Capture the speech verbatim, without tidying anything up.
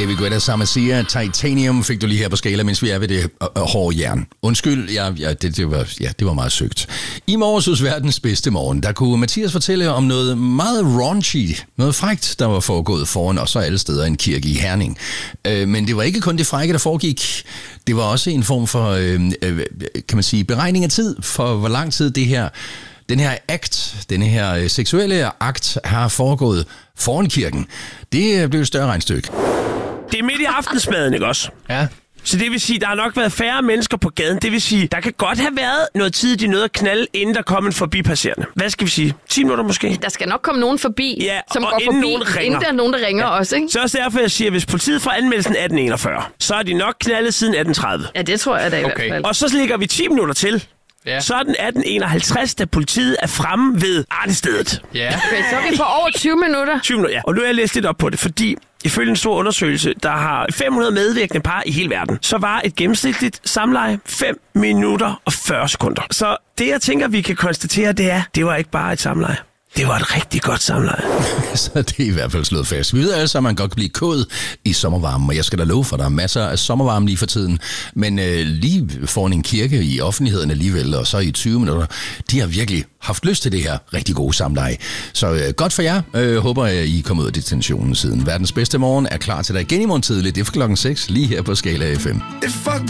David Guetta sammen med Sia. Titanium fik du lige her på skala, mens vi er ved det øh, hårde jern. Undskyld, ja, ja, det, det, var, ja, det var meget søgt. I morges hos verdens bedste morgen, der kunne Mathias fortælle om noget meget raunchy, noget frækt, der var foregået foran os og alle steder en kirke i Herning. Øh, men det var ikke kun det frække, der foregik. Det var også en form for, øh, øh, kan man sige, beregning af tid, for hvor lang tid det her, den her akt, den her øh, seksuelle akt har foregået foran kirken. Det blev et større regnstykke. Det er midt i aftensmaden, ikke også? Ja. Så det vil sige, der har nok været færre mennesker på gaden. Det vil sige, der kan godt have været noget tid, de nåede at knalde, inden der kom en forbipasserende. Hvad skal vi sige? ti minutter måske? Der skal nok komme nogen forbi, ja, som går inden forbi, nogen ringer. inden der er nogen, der ringer ja. også, ikke? Så også derfor, jeg siger, at hvis politiet får anmeldelsen atten enogfyrre, så er de nok knaldet siden atten tredive. Ja, det tror jeg da i okay. hvert fald. Og så ligger vi ti minutter til. Ja. Så er den atten enoghalvtreds, da politiet er fremme ved artestedet. Ja. Okay, så er vi på over tyve minutter. tyve minutter, ja. Og nu har jeg læst lidt op på det, fordi ifølge en stor undersøgelse, der har fem hundrede medvirkende par i hele verden, så var et gennemsnitligt samleje fem minutter og fyrre sekunder. Så det, jeg tænker, vi kan konstatere, det er, det var ikke bare et samleje. Det var et rigtig godt samleje. Så det er i hvert fald slået fast. Vi ved alle sammen, at man godt kan blive kået i sommervarmen, og jeg skal da love for, der er masser af sommervarme lige for tiden. Men øh, lige foran en kirke i offentligheden alligevel, og så i tyve minutter, de har virkelig haft lyst til det her rigtig gode samleje. Så øh, godt for jer. Øh, håber, at I kommer ud af detentionen siden. Verdens bedste morgen er klar til dig igen i morgen tidligt. Det er for klokken seks, lige her på Skala F M.